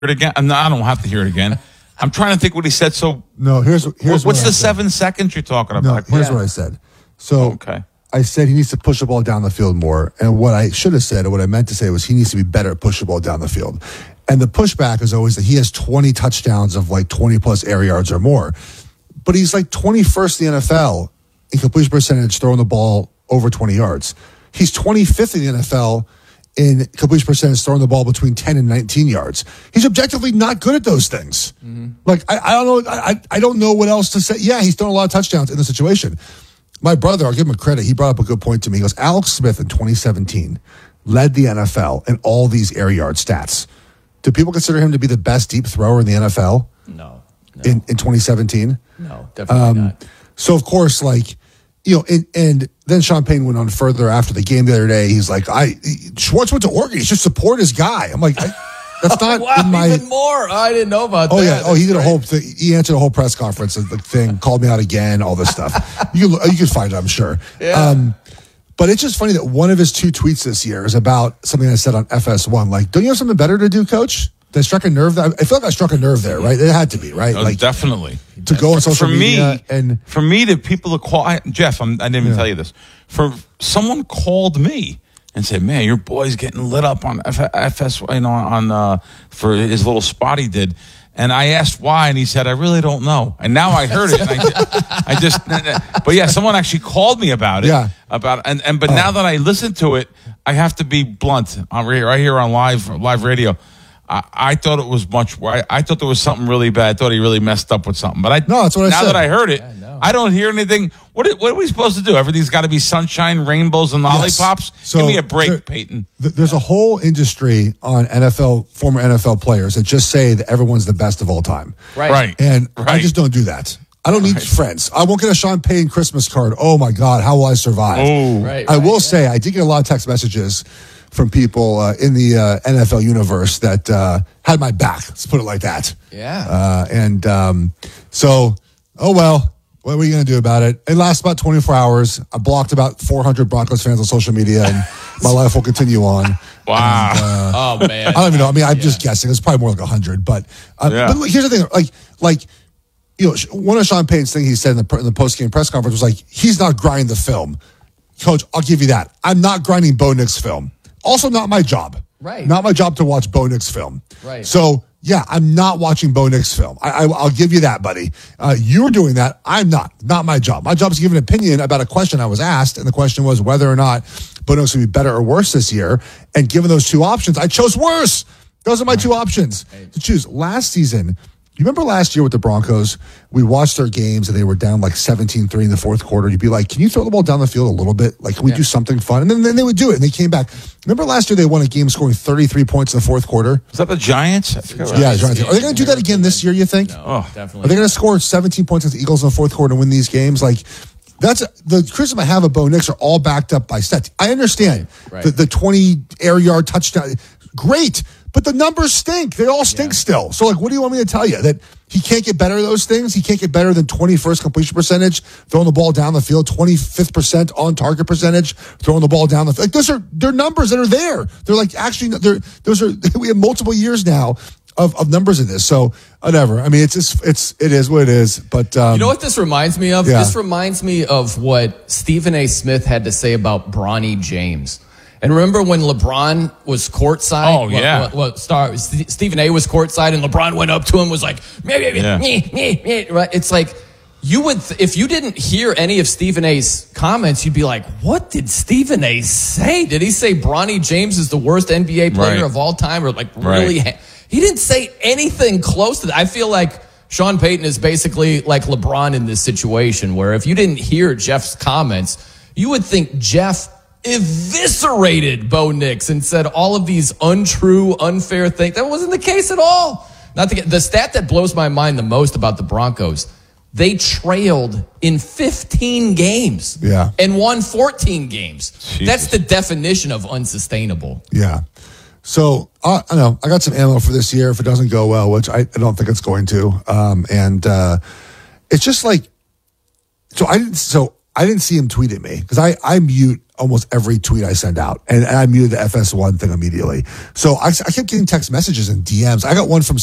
it again? No, I don't have to hear it again. I'm trying to think what he said. So no, here's what's the 7 seconds you're talking about? No, here's what I said. So I said he needs to push the ball down the field more. And what I should have said, or what I meant to say, was he needs to be better at pushing the ball down the field. And the pushback is always that he has 20 touchdowns of like 20 plus air yards or more. But he's like 21st in the NFL in completion percentage throwing the ball over 20 yards. He's 25th in the NFL in completion percentage throwing the ball between 10 and 19 yards. He's objectively not good at those things. Like, I don't know. I don't know what else to say. Yeah, he's thrown a lot of touchdowns in the situation. My brother, I'll give him credit. He brought up a good point to me. He goes, Alex Smith in 2017 led the NFL in all these air yard stats. Do people consider him to be the best deep thrower in the NFL? No. In 2017? No, definitely not. So, of course, like, you know, and then Sean Payton went on further after the game the other day. He's like, Schwartz went to Oregon. He should support his guy. I'm like, that's not in my... even more. I didn't know about that. Yeah. Oh, he did a whole thing. He answered a whole press conference, the thing, called me out again, all this stuff. You can find it, I'm sure. Yeah. But it's just funny that one of his 2 tweets this year is about something I said on FS1. Like, don't you have something better to do, Coach? That struck a nerve. I feel like I struck a nerve there, right? It had to be, right? Like, definitely. To go on social media and... For me, the people that call... Jeff, I didn't even tell you this. Someone called me and said, man, your boy's getting lit up on FS, you know, for his little spot he did. And I asked why, and he said, I really don't know. And now I heard it. And but yeah, someone actually called me about it. Yeah. But now that I listen to it, I have to be blunt. Right here on live radio. I thought it was I thought there was something really bad. I thought he really messed up with something. But that's what I said. Now that I heard it, I don't hear anything. What are we supposed to do? Everything's got to be sunshine, rainbows, and lollipops? So give me a break, Peyton. There's a whole industry on former NFL players that just say that everyone's the best of all time. Right. And I just don't do that. I don't need friends. I won't get a Sean Payton Christmas card. Oh, my God, how will I survive? Oh, I will say I did get a lot of text messages from people in the NFL universe that had my back. Let's put it like that. Yeah. So, oh well, what are you going to do about it? It lasts about 24 hours. I blocked about 400 Broncos fans on social media, and my life will continue on. Wow. And, oh, man. I don't even know. I mean, I'm just guessing. It's probably more like 100. But here's the thing. Like, you know, one of Sean Payton's things he said in the post-game press conference was like, he's not grinding the film. Coach, I'll give you that. I'm not grinding Bo Nix film. Also, not my job. Right. Not my job to watch Bo Nix film. Right. So, yeah, I'm not watching Bo Nix film. I'll give you that, buddy. You're doing that. I'm not. Not my job. My job is to give an opinion about a question I was asked, and the question was whether or not Bo Nix would be better or worse this year. And given those 2 options, I chose worse. Those are my 2 options to choose. Last season, you remember last year with the Broncos, we watched their games and they were down like 17-3 in the fourth quarter. You'd be like, can you throw the ball down the field a little bit? Like, can we do something fun? And then they would do it, and they came back. Remember last year they won a game scoring 33 points in the fourth quarter? Was that the Giants? Yeah, Giants. Are they going to do that again this year, you think? No, definitely. Are they going to score 17 points against the Eagles in the fourth quarter and win these games? Like, that's the criticism I have of Bo Nix are all backed up by stats. I understand the 20 air yard touchdown. Great. But the numbers stink. They all stink still. So, like, what do you want me to tell you? That he can't get better at those things? He can't get better than 21st completion percentage, throwing the ball down the field, 25th on target percentage, throwing the ball down the field. Like, they're numbers that are there. They're like, actually, we have multiple years now of numbers of this. So, whatever. I mean, it is what it is. But you know what this reminds me of? Yeah. This reminds me of what Stephen A. Smith had to say about Bronny James. And remember when LeBron was courtside? Oh, yeah. Stephen A. was courtside, and LeBron went up to him, was like, right? It's like, you would, if you didn't hear any of Stephen A.'s comments, you'd be like, what did Stephen A. say? Did he say Bronny James is the worst NBA player of all time? Or like, really? He didn't say anything close to that. I feel like Sean Payton is basically like LeBron in this situation, where if you didn't hear Jeff's comments, you would think Jeff eviscerated Bo Nix and said all of these untrue, unfair things. That wasn't the case at all. The stat that blows my mind the most about the Broncos, they trailed in 15 games and won 14 games. Jesus. That's the definition of unsustainable. Yeah. So, I know, I got some ammo for this year if it doesn't go well, which I don't think it's going to. It's just like, I didn't see him tweet at me because I mute almost every tweet I send out. And I muted the FS1 thing immediately. So I kept getting text messages and DMs. I got one from